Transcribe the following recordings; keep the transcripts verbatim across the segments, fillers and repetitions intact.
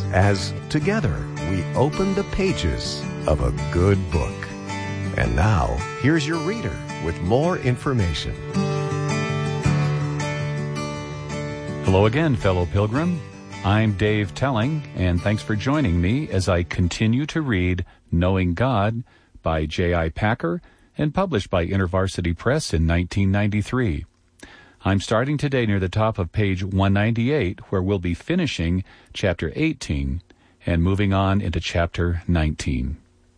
as together we open the pages of a good book. And now, here's your reader with more information. Hello again, fellow pilgrim. I'm Dave Telling, and thanks for joining me as I continue to read Knowing God by J I Packer and published by InterVarsity Press in nineteen ninety-three. I'm starting today near the top of page one ninety-eight, where we'll be finishing chapter eighteen and moving on into chapter nineteen.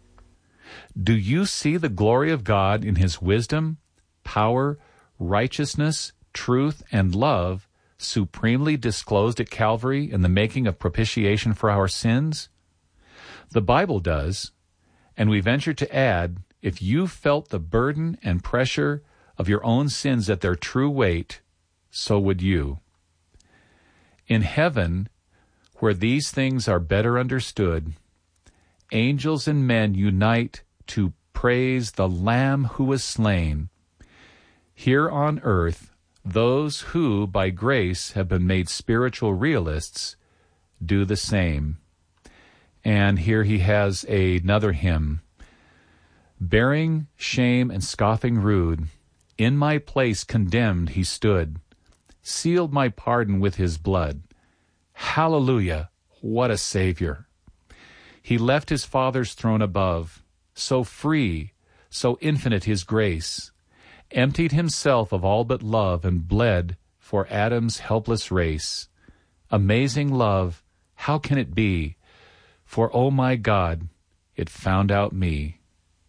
Do you see the glory of God in His wisdom, power, righteousness, truth, and love supremely disclosed at Calvary in the making of propitiation for our sins? The Bible does, and we venture to add, if you felt the burden and pressure of your own sins at their true weight, so would you. In heaven, where these things are better understood, angels and men unite to praise the Lamb who was slain. Here on earth, those who, by grace, have been made spiritual realists do the same. And here he has a, another hymn. Bearing shame and scoffing rude, in my place condemned he stood, sealed my pardon with his blood. Hallelujah, what a Savior! He left his Father's throne above, so free, so infinite his grace, emptied himself of all but love and bled for Adam's helpless race. Amazing love, how can it be? For, oh my God, it found out me.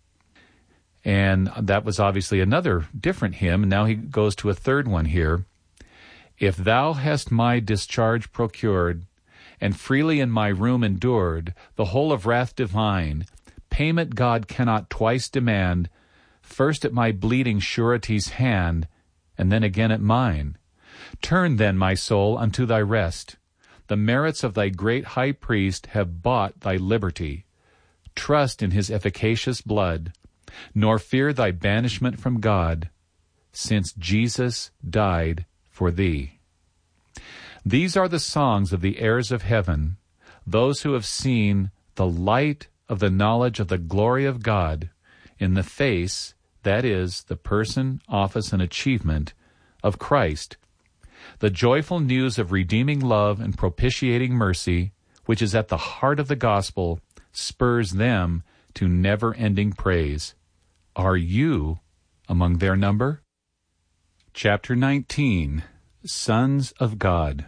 And that was obviously another different hymn. Now he goes to a third one here. If thou hast my discharge procured, and freely in my room endured the whole of wrath divine, payment God cannot twice demand, first at my bleeding surety's hand, and then again at mine. Turn then, my soul, unto thy rest. The merits of thy great high priest have bought thy liberty. Trust in his efficacious blood, nor fear thy banishment from God, since Jesus died for thee. These are the songs of the heirs of heaven, those who have seen the light of the knowledge of the glory of God in the face, that is, the person, office, and achievement of Christ. The joyful news of redeeming love and propitiating mercy, which is at the heart of the gospel, spurs them to never-ending praise. Are you among their number? Chapter nineteen, Sons of God.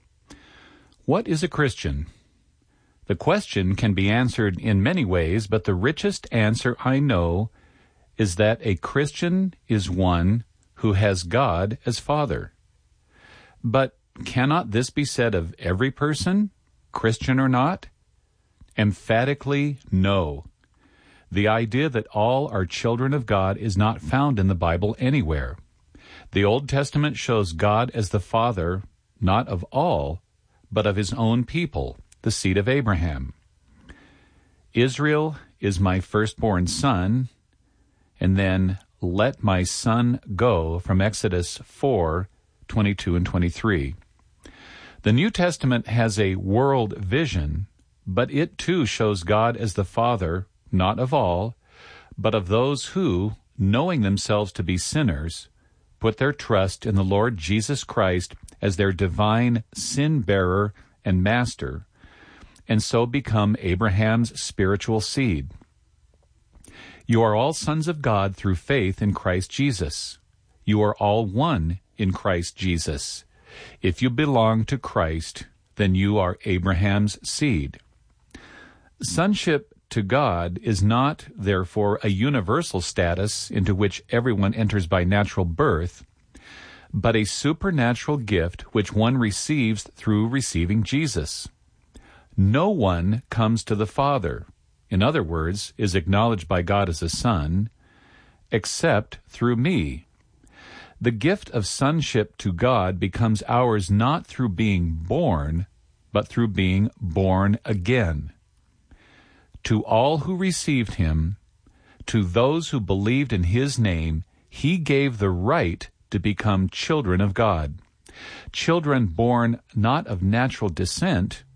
What is a Christian? The question can be answered in many ways, but the richest answer I know is that a Christian is one who has God as Father. But cannot this be said of every person, Christian or not? Emphatically, no. The idea that all are children of God is not found in the Bible anywhere. The Old Testament shows God as the Father, not of all, but of his own people, the seed of Abraham. Israel is my firstborn son, and then let my son go from Exodus four, twenty-two and twenty-three. The New Testament has a world vision, but it too shows God as the Father, not of all, but of those who, knowing themselves to be sinners, put their trust in the Lord Jesus Christ as their divine sin-bearer and master, and so become Abraham's spiritual seed. You are all sons of God through faith in Christ Jesus. You are all one in Christ Jesus. If you belong to Christ, then you are Abraham's seed. Sonship to God is not, therefore, a universal status into which everyone enters by natural birth, but a supernatural gift which one receives through receiving Jesus. No one comes to the Father, in other words, is acknowledged by God as a son, except through me. The gift of sonship to God becomes ours not through being born, but through being born again. To all who received him, to those who believed in his name, he gave the right to become children of God. Children born not of natural descent,